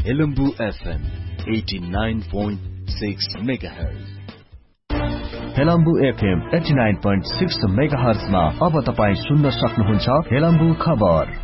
Helambu FM 89.6 megahertz. Helambu FM 89.6 मेगाहर्जमा अब तपाईं सुन्न सक्नुहुन्छ हेलम्बु खबर।